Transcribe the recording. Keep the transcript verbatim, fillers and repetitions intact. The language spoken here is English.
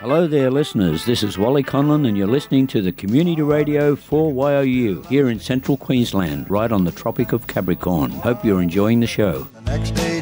Hello there, listeners. This is Wally Conlon, and you're listening to the Community Radio for Y O U here in central Queensland, right on the Tropic of Capricorn. Hope you're enjoying the show. The next day